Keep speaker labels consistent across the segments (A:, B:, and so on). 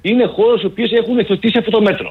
A: είναι χώρες οι οποίες έχουν εθωτήσει αυτό το μέτρο.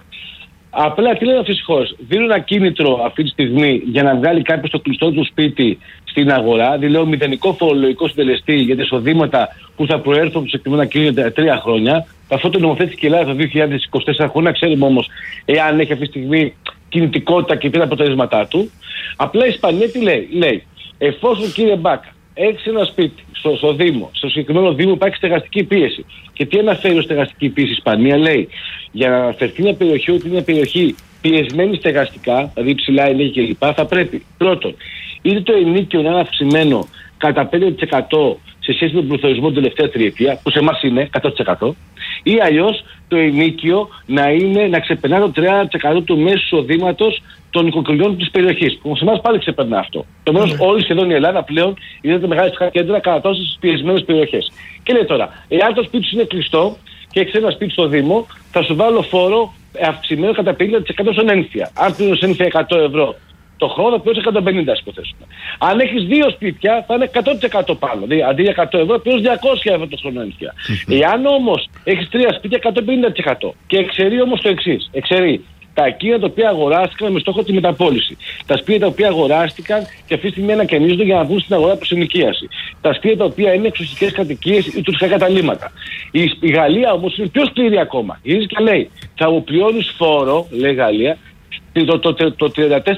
A: Απλά τι λένε αυτές οι χώρες? Δίνουν ένα κίνητρο αυτή τη στιγμή για να βγάλει κάποιος το κλειστό του σπίτι στην αγορά, δηλαδή μηδενικό φορολογικό συντελεστή για τα εισοδήματα που θα προέρθουν από το συγκεκριμένα κίνητρα 3 χρόνια. Αυτό το νομοθέτηκε η Ελλάδα το 2024, χωρίς να ξέρουμε όμως εάν έχει αυτή τη στιγμή κινητικότητα και τι είναι αποτελέσματά του. Απλά η Ισπανία τι λέει? Λέει, εφόσον κύριε Μπάκα έχεις ένα σπίτι στο Δήμο, στο συγκεκριμένο Δήμο υπάρχει στεγαστική πίεση. Και τι αναφέρει ως στεγαστική πίεση η Ισπανία? Λέει, για να αναφερθεί μια περιοχή ότι είναι μια περιοχή πιεσμένη στεγαστικά, δηλαδή υψηλά ενέργεια κλπ., θα πρέπει πρώτον, είτε το ενοίκιο να είναι αυξημένο κατά 5% σε σχέση με τον πληθωρισμό την τελευταία τριετία, που σε εμάς είναι 100%, ή αλλιώς το ενοίκιο να ξεπερνά το 30% του μέσου εισοδήματος των οικοκυριών της περιοχής. Που σε εμάς πάλι ξεπερνά αυτό. Επομένως, όλη σχεδόν η Ελλάδα πλέον είναι τα μεγάλα κέντρα κατά τόσες πιεσμένες περιοχές. Και λέει τώρα, εάν το σπίτι σου είναι κλειστό και έχεις ένα σπίτι στο Δήμο, θα σου βάλω φόρο αυξημένο κατά 50% στον ένφια. Αν πλήρωνες ένφια 100 ευρώ το χρόνο, θα πληρώσεις 150, ας υποθέσουμε. Αν έχεις 2 σπίτια, θα είναι 100% πάνω. Δηλαδή, αντί για 100 ευρώ, πληρώσεις 200 ευρώ το χρόνο ένφια. Εάν όμως έχεις 3 σπίτια, 150%. Και εξαιρεί όμως το εξής. Εξαιρεί τα ακίνητα τα οποία αγοράστηκαν με στόχο τη μεταπώληση. Τα σπίτια τα οποία αγοράστηκαν και αυτή τη στιγμή ανακαινίζονται για να βγουν στην αγορά προς ενοικίαση. Τα σπίτια τα οποία είναι εξοχικές κατοικίες ή τουριστικά καταλύματα. Η Γαλλία όμως είναι πιο σκληρή ακόμα. Γυρίζει και λέει, θα αποπληρώνεις φόρο, λέει η Γαλλία, το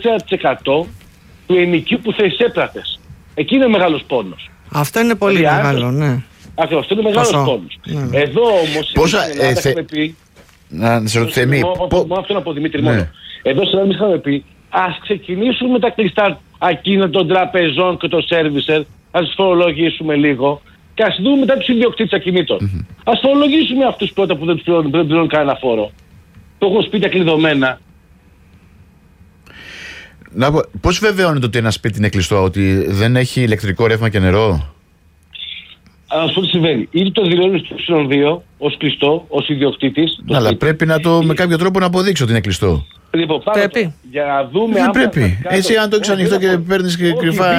A: 34% του ενοικίου που θα εισέπρατες. Εκεί είναι μεγάλος πόνος.
B: Αυτό είναι πολύ μεγάλο, ναι.
A: Ακριβώς, αυτό είναι μεγάλος πόνος.
B: Ναι.
A: Εδώ όμως, έχουμε πει.
C: Να σε ρωτήσω,
A: μόνο αυτό να πω, Δημήτρη, μόνο. Εδώ σε εμείς είχαμε πει, ας ξεκινήσουμε με τα κλειστά ακίνητα των τραπεζών και των σέρβισερ, ας τους φορολογήσουμε λίγο και ας δούμε μετά τους ιδιοκτήτες ακινήτων. Ας φορολογήσουμε αυτούς πρώτα που δεν πληρώνουν κανένα φόρο. Το έχουν σπίτια κλειδωμένα.
C: Πώς βεβαιώνεται ότι ένα σπίτι είναι κλειστό, ότι δεν έχει ηλεκτρικό ρεύμα και νερό?
A: Αυτό τι συμβαίνει. Είτε το δηλώνει στο Y2 ως κλειστό, ως ιδιοκτήτης.
C: Αλλά πρέπει να με κάποιο τρόπο να αποδείξει ότι είναι κλειστό.
A: Λοιπόν,
B: πρέπει.
A: Για να δούμε
C: δεν πρέπει. Εσύ αν το έχεις ανοιχτό και παίρνεις και κρυφά.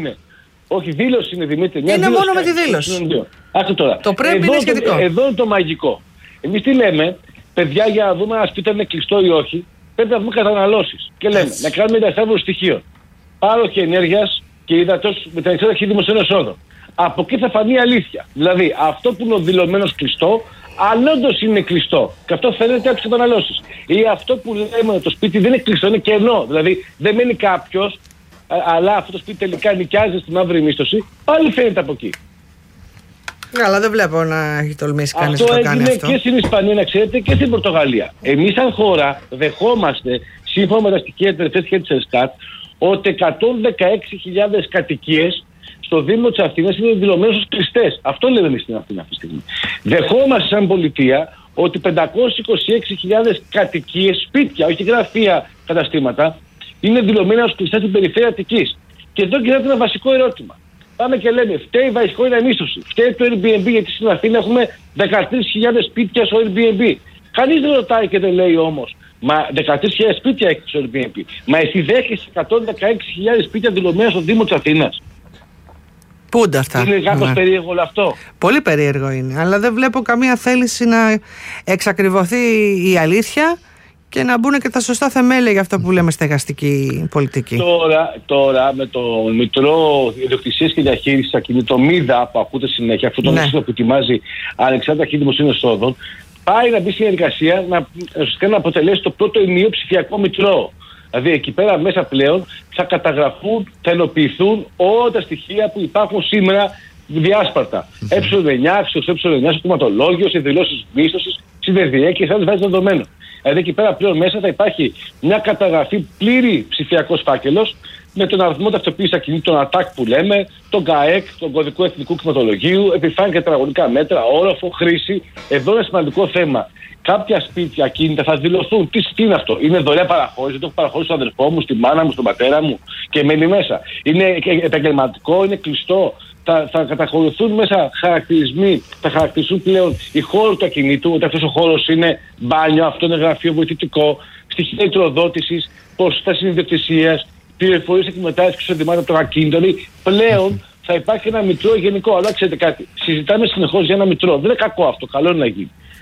A: Όχι, δήλωση είναι, Δημήτρη.
B: Είναι μόνο με τη δήλωση.
A: Άκου τώρα.
B: Το πρέπει είναι σχετικό.
A: Εδώ είναι το μαγικό. Εμείς τι λέμε, παιδιά, για να δούμε αν σπίτι είναι κλειστό ή όχι, πρέπει να δούμε καταναλώσεις. Και λέμε, να κάνουμε διασταύρωση στοιχείων. Πάροχη ενέργειας και υδατός με την ανεξάρτητη αρχή δημοσίων εσόδων. Από εκεί θα φανεί η αλήθεια. Δηλαδή, αυτό που είναι ο δηλωμένος κλειστό, αν όντως είναι κλειστό, και αυτό φαίνεται από τις καταναλώσεις. Ή αυτό που λέμε το σπίτι δεν είναι κλειστό, είναι κενό. Δηλαδή, δεν μένει κάποιος, αλλά αυτό το σπίτι τελικά νοικιάζει στη μαύρη μίσθωση, πάλι φαίνεται από εκεί.
B: Αλλά δεν βλέπω να έχει τολμήσει κανείς να το κάνει αυτό.
A: Αυτό έγινε και στην Ισπανία, να ξέρετε, και στην Πορτογαλία. Εμείς, σαν χώρα, δεχόμαστε, σύμφωνα με τα τελευταία στοιχεία της ΕΣΚΑΤ, ότι 116.000 κατοικίες στο Δήμο της Αθήνας είναι δηλωμένες ως κλειστές. Αυτό λέμε εμείς στην Αθήνα αυτή τη στιγμή. Δεχόμαστε σαν πολιτεία ότι 526.000 κατοικίες, σπίτια, όχι γραφεία, καταστήματα, είναι δηλωμένα ως κλειστά στην περιφέρεια Αττικής. Και εδώ γίνεται ένα βασικό ερώτημα. Πάμε και λέμε, φταίει η βασικότερη μίσθωση, φταίει το Airbnb, γιατί στην Αθήνα έχουμε 13.000 σπίτια στο Airbnb. Κανείς δεν ρωτάει και δεν λέει όμως, μα 13.000 σπίτια έχει στο Airbnb. Μα εσύ δέχεσαι 116.000 σπίτια δηλωμένα στο Δήμο της Αθήνας?
B: Πού είναι αυτά?
A: Είναι κάπως περίεργο όλο αυτό.
B: Πολύ περίεργο είναι, αλλά δεν βλέπω καμία θέληση να εξακριβωθεί η αλήθεια και να μπουν και τα σωστά θεμέλια για αυτό που λέμε στεγαστική πολιτική.
A: Τώρα με το Μητρό Ιδιοκτησίας και Διαχείρισης Ακινήτων, ΜΙΔΑ, που ακούτε συνέχεια, αυτό το μισθό που ετοιμάζει ανεξάρτητα αρχή δημοσίων εσόδων, πάει να μπει στην διαδικασία να αποτελέσει το πρώτο ενιαίο ψηφιακό μητρό. Δηλαδή εκεί πέρα μέσα πλέον θα καταγραφούν, θα ενοποιηθούν όλα τα στοιχεία που υπάρχουν σήμερα διάσπαρτα. Ε9, αξιός Ε9, στο κουματολόγιο, σε δηλώσεις μίσθωσης, στη ΔΔΕ και σε άλλες βάσεις δεδομένων. Δηλαδή εκεί πέρα πλέον μέσα θα υπάρχει μια καταγραφή, πλήρη ψηφιακός φάκελος, με τον αριθμό ταυτοποίησης ακινήτων ΑΤΑΚ που λέμε, τον ΚΑΕΚ, τον κωδικό εθνικού κτηματολογίου, επιφάνεια και τετραγωνικά μέτρα, όροφο, χρήση. Εδώ είναι σημαντικό θέμα. Κάποια σπίτια ακίνητα θα δηλωθούν. Τι είναι αυτό? Είναι δωρεά παραχώρηση, το έχω παραχωρήσει στον αδερφό μου, στη μάνα μου, στον πατέρα μου και μένει μέσα. Είναι επαγγελματικό, είναι κλειστό. Θα καταχωρηθούν μέσα χαρακτηρισμοί, θα χαρακτηριστούν πλέον οι χώροι του ακινήτου, ότι αυτός ο χώρος είναι μπάνιο, αυτό είναι γραφείο βοηθητικό, στοιχεία ητροδότησης, ποσοστά συνειδιοκτησίας, πληροφορίες εκμετάλλευσης και εισοδημάτων των ακίνητων. Πλέον θα υπάρχει ένα μητρό γενικό. Αλλά ξέρετε κάτι, συζητάμε συνεχώς για ένα μητρό. Δεν είναι κακό αυτό, καλό είναι να γίνει.